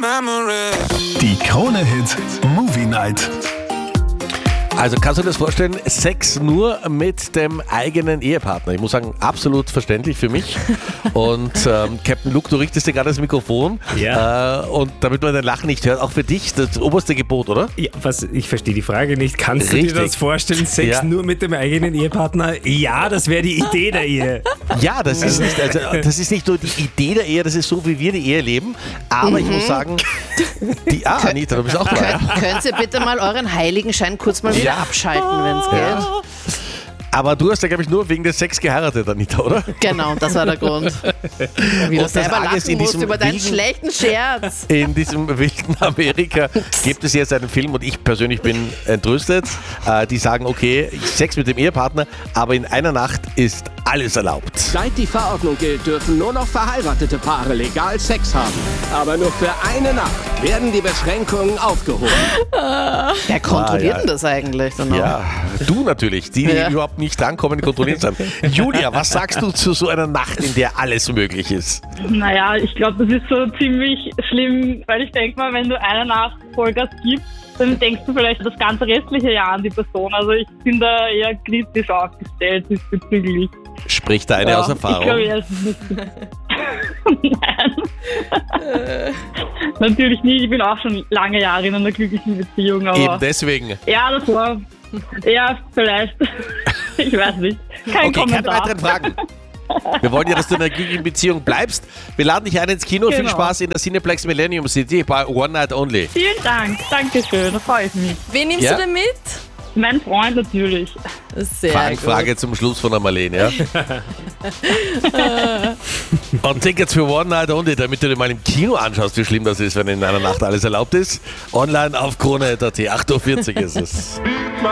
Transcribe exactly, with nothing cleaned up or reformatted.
Die Krone-Hit Movie Night. Also kannst du dir das vorstellen, Sex nur mit dem eigenen Ehepartner? Ich muss sagen, absolut verständlich für mich. Und ähm, Captain Luke, du richtest dir gerade das Mikrofon. Ja. Äh, und damit man dein Lachen nicht hört, auch für dich das oberste Gebot, oder? Ja, was, ich verstehe die Frage nicht. Kannst Richtig. du dir das vorstellen, Sex Ja. nur mit dem eigenen Ehepartner? Ja, das wäre die Idee der Ehe. Ja, das ist, nicht, also, das ist nicht nur die Idee der Ehe, das ist so, wie wir die Ehe leben. Aber ich muss sagen, die, ah, Anita, du bist auch da. Ja? Könnt ihr bitte mal euren Heiligenschein kurz mal wieder Ja. abschalten, wenn es geht? Aber du hast ja, glaube ich, nur wegen des Sex geheiratet, Anita, oder? Genau, das war der Grund. Wie du das selber Arge ist, lachen in musst diesem über deinen wilden- schlechten Scherz. In diesem wilden Amerika gibt es jetzt einen Film und ich persönlich bin entrüstet. Äh, die sagen, okay, Sex mit dem Ehepartner, aber in einer Nacht ist alles erlaubt. Seit die Verordnung gilt, dürfen nur noch verheiratete Paare legal Sex haben. Aber nur für eine Nacht werden die Beschränkungen aufgehoben. Wer kontrolliert Ah, ja. denn das eigentlich? Genau. Ja, du natürlich, die, die Ja. überhaupt nicht ankommen, kontrolliert sind. Julia, was sagst du zu so einer Nacht, in der alles möglich ist? Naja, ich glaube, das ist so ziemlich schlimm, weil ich denke mal, wenn du eine Nacht Vollgas gibst, dann denkst du vielleicht das ganze restliche Jahr an die Person. Also ich bin da eher kritisch aufgestellt diesbezüglich. Spricht da eine Ja, aus Erfahrung? Ich glaube, er ist nicht. Nein. Natürlich nicht. Ich bin auch schon lange Jahre in einer glücklichen Beziehung. Aber Eben deswegen. ja, das war. Ja, vielleicht. Ich weiß nicht. Kein Okay, keine Kommentar. weiteren Fragen. Wir wollen ja, dass du in einer glücklichen Beziehung bleibst. Wir laden dich ein ins Kino. Viel Genau. Spaß in der Cineplex Millennium City bei One Night Only. Vielen Dank. Dankeschön. Da freue ich mich. Wen nimmst Ja? du denn mit? Mein Freund natürlich. Sehr Fangfrage zum Schluss von der Marlene, ja? Und Tickets für One Night Only, damit du dir mal im Kino anschaust, wie schlimm das ist, wenn in einer Nacht alles erlaubt ist. Online auf krone punkt at. acht Uhr vierzig ist es.